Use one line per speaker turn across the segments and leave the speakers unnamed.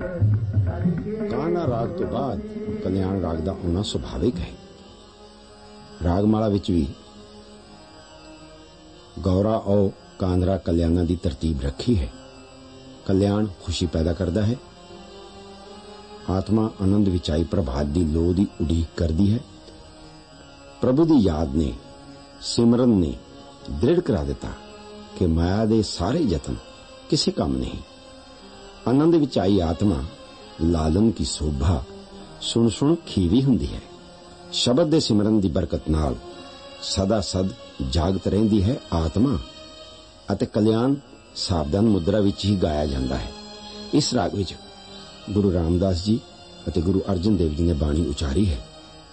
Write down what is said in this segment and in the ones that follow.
कान्हा राग तो बाद कल्याण राग का आना सुभाविक है। रागमाला विच भी गौरा और कांधरा कल्याणा की तरतीब रखी है। कल्याण खुशी पैदा करता है, आत्मा आनंद विच आई प्रभात की लोह की उड़ीक करती है। प्रभु की याद ने, सिमरन ने दृढ़ करा दिता कि माया दे सारे यतन किसी काम नहीं। आनंद विच आई आत्मा लालन की शोभा सुन सुन खीवी हुंदी है। शब्द दे सिमरन की बरकत नाल सदा सद जागत रहिंदी है आत्मा, अते कल्याण सावधान मुद्रा विच ही गाया जाता है। इस राग विच गुरु रामदास जी अते गुरु अर्जन देव जी ने बाणी उचारी है।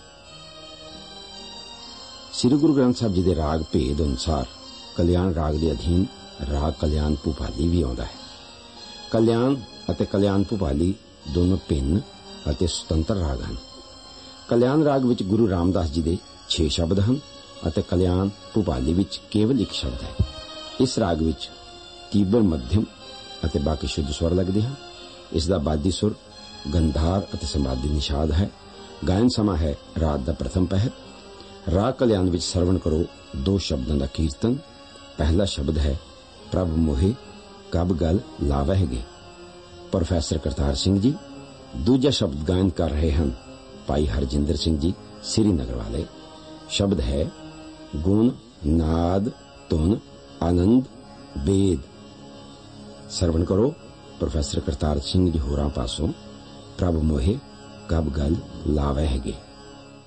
श्री गुरु ग्रंथ साहब जी के राग भेद अनुसार कल्याण राग के अधीन राग कल्याण भूपाली भी आउंदा है। कल्याण अते कल्याण भूपाली दोनों भिन्न अते सुतंत्र राग हैं। कल्याण राग विच गुरु रामदास जी के 6 शब्द हैं अते कल्याण भूपाली विच केवल एक शब्द है। इस राग विच तीव्र मध्यम अते बाकी शुद्ध स्वर लगते हैं। इसका बादी सुर गंधार अते संवादी निषाद है। गायन समा है रात का प्रथम पहर। राग कल्याण विच सरवण करो 2 शब्दों का कीर्तन। पहला शब्द है प्रभ मोहे कब गल लावहगे, प्रोफेसर करतार सिंह जी। दूजा शब्द गायन कर रहे हैं भाई हरजिंदर सिंह जी श्रीनगर वाले। शब्द है गुण नाद धुन आनंद वेद। सरवण करो प्रोफेसर करतार सिंह जी होरां पासों प्रभ मोहे कब गल लावहगे।